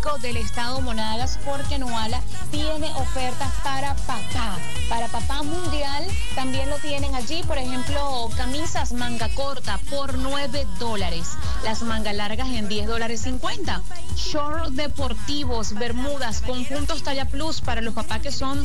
público del estado Monagas, porque Nuala tiene ofertas para papá mundial. También lo tienen allí, por ejemplo, camisas manga corta por $9, las mangas largas en $10.50, shorts deportivos, bermudas, conjuntos talla plus para los papás que son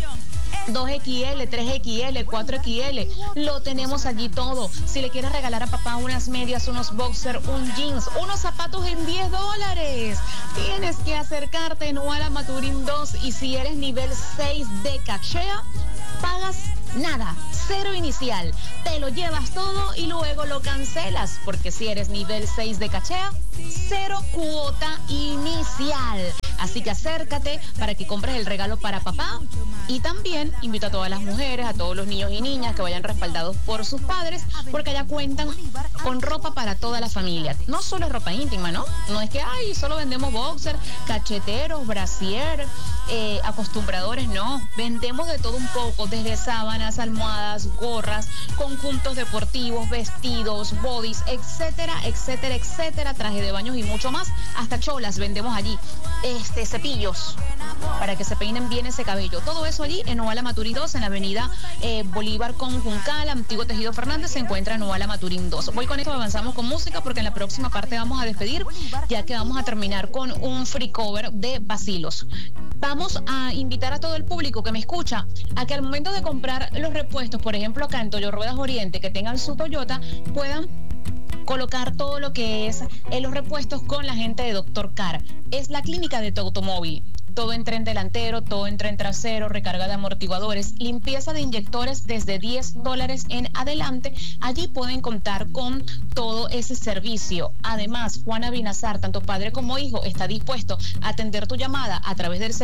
2XL, 3XL, 4XL, lo tenemos allí todo. Si le quieres regalar a papá unas medias, unos boxers, un jeans, unos zapatos en $10, tienes que acercarte a Nuala Maturín 2, y si eres nivel 6 de cachea, pagas nada, cero inicial, te lo llevas todo y luego lo cancelas, porque si eres nivel 6 de cachea, cero cuota inicial. Así que acércate para que compres el regalo para papá, y también invito a todas las mujeres, a todos los niños y niñas que vayan respaldados por sus padres, porque allá cuentan con ropa para toda la familia. No solo es ropa íntima, ¿no? No es que, solo vendemos boxer, cacheteros, brasier, acostumbradores, no. Vendemos de todo un poco, desde sábanas, almohadas, gorras, conjuntos deportivos, vestidos, bodys, etcétera, etcétera, etcétera, traje de baños y mucho más. Hasta cholas vendemos allí, cepillos para que se peinen bien ese cabello. Todo eso allí en Nuala Maturín 2, en la avenida Bolívar con Juncal, Antiguo Tejido Fernández, se encuentra en Nuala Maturín 2. Voy con esto, avanzamos con música, porque en la próxima parte vamos a despedir, ya que vamos a terminar con un free cover de Bacilos. Vamos a invitar a todo el público que me escucha a que al momento de comprar los repuestos, por ejemplo acá en Toyo Ruedas Oriente, que tengan su Toyota, puedan colocar todo lo que es los repuestos con la gente de Dr. Car. Es la clínica de tu automóvil. Todo en tren delantero, todo en tren trasero, recarga de amortiguadores, limpieza de inyectores desde $10 en adelante. Allí pueden contar con todo ese servicio. Además, Juana Binazar, tanto padre como hijo, está dispuesto a atender tu llamada a través del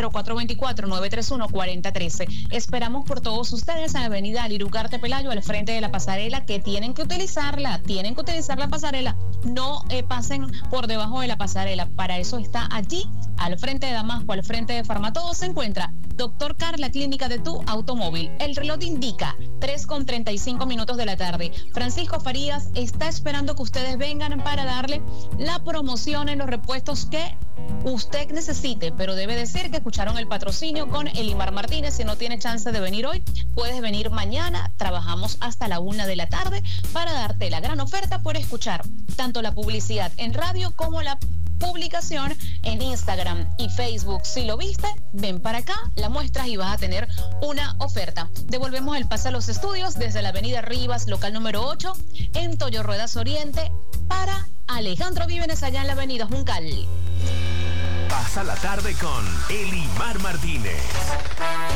0424-931-4013. Esperamos por todos ustedes en la avenida Alirugarte Pelayo, al frente de la pasarela, que tienen que utilizar la pasarela. No pasen por debajo de la pasarela. Para eso está allí, al frente de Damasco, al frente de Farmatodo, se encuentra Dr. Car, la clínica de tu automóvil. El reloj indica 3:35 de la tarde. Francisco Farías está esperando que ustedes vengan para darle la promoción en los repuestos que usted necesite, pero debe decir que escucharon el patrocinio con Elimar Martínez. Si no tiene chance de venir hoy, puedes venir mañana. Trabajamos hasta la 1 de la tarde para darte la gran oferta por escuchar tanto la publicidad en radio como la publicación en Instagram y Facebook. Si lo viste, ven para acá, la muestras y vas a tener una oferta. Devolvemos el pase a los estudios desde la avenida Rivas, local número 8, en Toyo Ruedas Oriente, para Alejandro Vívenes, allá en la avenida Juncal. Pasa la tarde con Elimar Martínez.